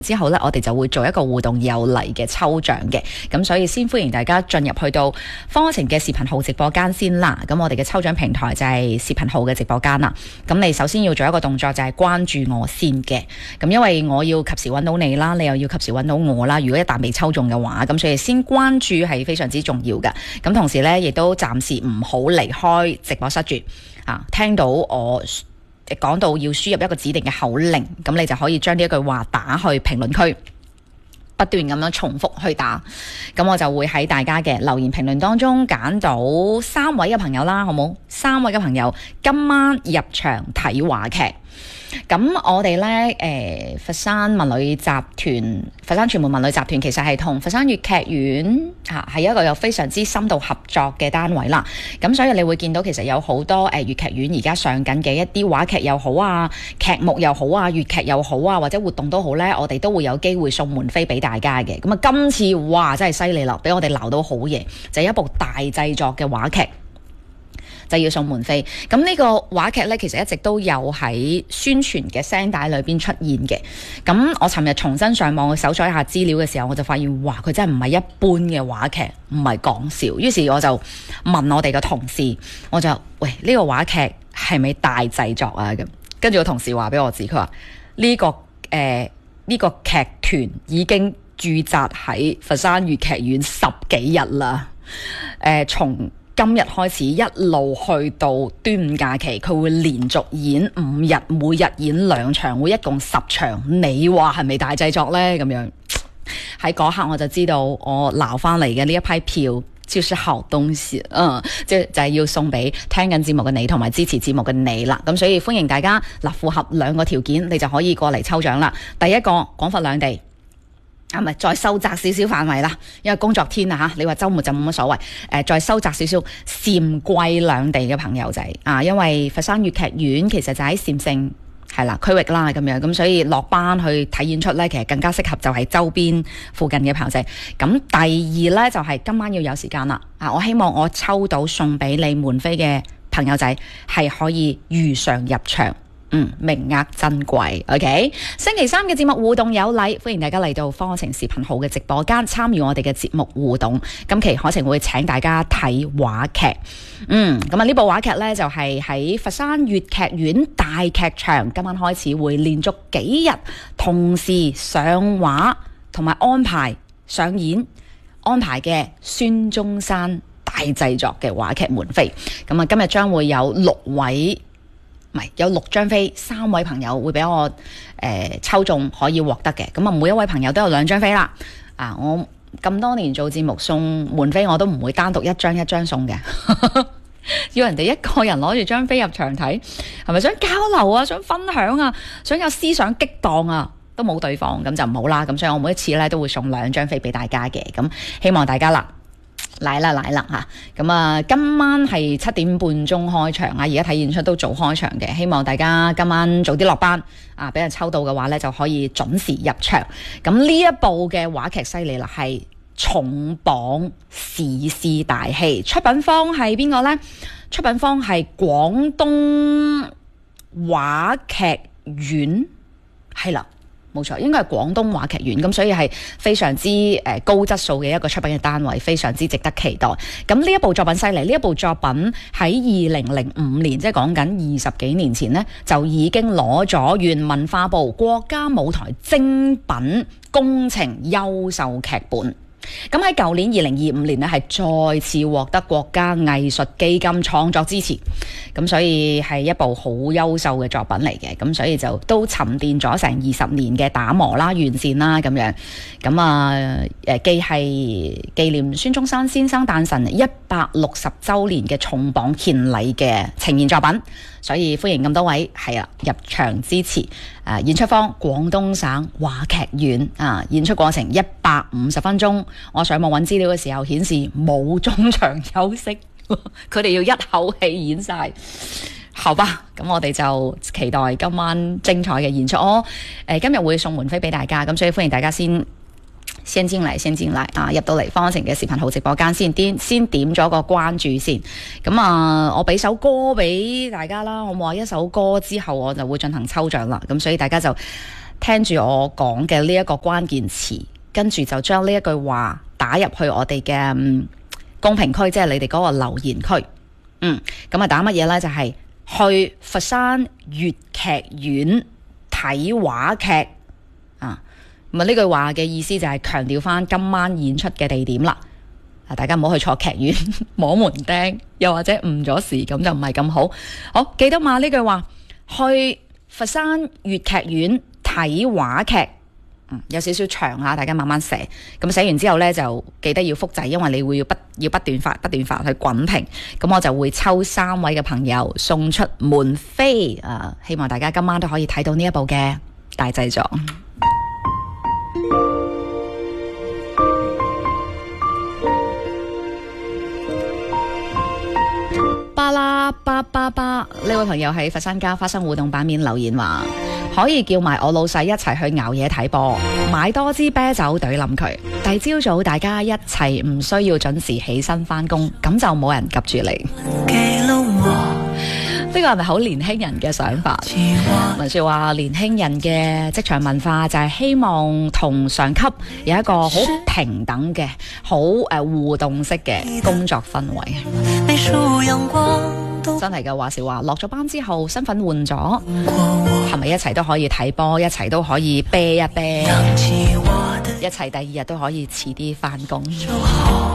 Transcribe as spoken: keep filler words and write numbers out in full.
之後咧，我哋就會做一個互動有禮嘅抽獎嘅，咁所以先歡迎大家進入去到方可晴嘅視頻號直播間先啦。咁我哋嘅抽獎平台就係視頻號嘅直播間啦。咁你首先要做一個動作就係關注我先嘅，咁因為我要及時揾到你啦，你又要及時揾到我啦。如果一旦未抽中嘅話，咁所以先關注係非常之重要嘅。咁同時咧，亦都暫時唔好離開直播室住啊，聽到我講到要輸入一個指定嘅口令，咁你就可以將呢一句話打去評論區，不斷咁樣重複去打，咁我就會喺大家嘅留言評論當中揀到三位嘅朋友啦，好冇？三位嘅朋友今晚入場睇話劇。咁我哋咧，誒、呃，佛山文旅集團、佛山傳媒文旅集團其實係同佛山粵劇院啊，係一個有非常之深度合作嘅單位啦。咁所以你會見到其實有好多誒粵劇院而家上緊嘅一啲話劇又好啊，劇目又好啊，粵劇又好啊，或者活動都好咧，我哋都會有機會送門飛俾大家嘅。咁啊，今次哇真係犀利啦，俾我哋鬧到好嘢，就係、一部大製作嘅話劇。就要送門飛，咁呢個話劇呢，其實一直都有喺宣傳嘅聲帶裏邊出現嘅。咁我尋日重新上網去搜索一下資料嘅時候，我就發現，哇！佢真係唔係一般嘅話劇，唔係講笑。於是我就問我哋嘅同事，我就喂呢、呢個話劇係咪大製作啊？咁跟住個同事話俾我知，佢話呢個誒呢、呃呢個劇團已經駐紮喺佛山粵劇院十幾日啦。誒、呃，從今日開始一路去到端午假期，佢會連續演五日，每日演兩場，會一共十場。你話係咪大製作呢？咁樣喺嗰刻我就知道，我撈翻嚟嘅呢一批票就是好東西，嗯，即係就係要送俾聽緊節目嘅你同埋支持節目嘅你啦。咁所以歡迎大家嗱，符合兩個條件，你就可以過嚟抽獎啦。第一個廣佛兩地。係咪再收窄少少範圍啦？因為工作天啊嚇，你話週末就冇乜所謂。誒、呃，再收窄少少禪桂兩地嘅朋友仔啊，因為佛山粵劇院其實就喺禪城係啦區域啦咁樣，咁所以落班去睇演出咧，其實更加適合就係周邊附近嘅朋友仔。咁第二咧就係、是、今晚要有時間啦啊！我希望我抽到送俾你門飛嘅朋友仔係可以如常入場。嗯，名額珍貴 ，OK。星期三嘅節目互動有禮，歡迎大家嚟到方可晴視頻號嘅直播間參與我哋嘅節目互動。今期可晴會請大家睇話劇，嗯，咁啊呢部話劇呢，就係、是、喺佛山粵劇院大劇場，今晚開始會連續幾日同時上畫同埋安排上演安排嘅孫中山大製作嘅話劇門飛。咁啊今日將會有六位。唔係有六張飛，三位朋友會俾我誒、呃、抽中可以獲得嘅，咁啊每一位朋友都有兩張飛啦。啊，我咁多年做節目送門飛，我都唔會單獨一張一張送嘅，要人哋一個人攞住張飛入場睇，係咪想交流啊？想分享啊？想有思想激盪啊？都冇對方，咁就唔好啦。咁所以我每一次咧都會送兩張飛俾大家嘅，咁希望大家啦。嚟啦嚟啦嚇！咁啊，今晚係七點半鐘開場啊！而家睇演出都早開場嘅，希望大家今晚早啲落班啊，俾人抽到嘅話咧就可以準時入場。咁呢一部嘅話劇犀利啦，係重磅時事大戲，出品方係邊個呢？出品方係廣東話劇院，係啦。冇錯，應該係廣東話劇院，咁所以係非常之誒高質素嘅一個出品嘅單位，非常之值得期待。咁呢一部作品犀利，呢一部作品喺二零零五年，即係講緊二十幾年前呢，就已經攞咗原文化部國家舞台精品工程優秀劇本。咁喺舊年二零二五年呢，係再次獲得國家藝術基金創作支持，咁所以係一部好優秀嘅作品嚟嘅，咁所以就都沉澱咗成二十年嘅打磨啦、完善啦咁樣，咁啊誒既係紀念孫中山先生誕辰一百六十週年嘅重磅獻禮嘅呈現作品，所以歡迎咁多位係啊入場支持。誒、啊、演出方廣東省話劇院啊，演出過程一百五十分鐘，我上網揾資料嘅時候顯示冇中場休息，佢哋要一口氣演晒。好吧，咁我哋就期待今晚精彩嘅演出。我、哦呃、今日會送門飛俾大家，咁所以歡迎大家先先進嚟，先進嚟啊！入到嚟方可晴嘅視頻號直播間先點先點咗個關注先。咁啊，我俾首歌俾大家啦，我話一首歌之後我就會進行抽獎啦。咁所以大家就聽住我講嘅呢一個關鍵詞，跟住就將呢一句話打入去我哋嘅、嗯、公屏區，即係你哋嗰個留言區。嗯，咁啊打乜嘢呢？就係、是、去佛山粵劇院睇話劇啊！咁啊呢句話嘅意思就係強調翻今晚演出嘅地點啦。大家唔好去錯劇院摸門釘，又或者誤咗時，咁就唔係咁好。好，記得嘛呢句話，去佛山粵劇院睇話劇。嗯，有少少長啊，大家慢慢寫。咁寫完之後呢，就記得要複製，因為你會要不要不斷發不斷發去滾屏。咁我就會抽三位嘅朋友送出門飛啊！希望大家今晚都可以睇到呢一部嘅大製作。巴拉巴巴巴，呢位朋友喺佛山家花生互動版面留言話，可以叫埋我老細一齊去熬夜睇波，買多支啤酒懟冧佢。第朝早大家一齊唔需要準時起身返工，咁就冇人及住你。呢個係咪好年輕人嘅想法？文說話年輕人嘅職場文化就係希望同上級有一個好平等嘅、好誒互動式嘅工作氛圍。真係嘅，話時話落咗班之後，身份換咗，係咪一齊都可以睇波，一齊都可以啤一啤，一齊第二日都可以遲啲返工？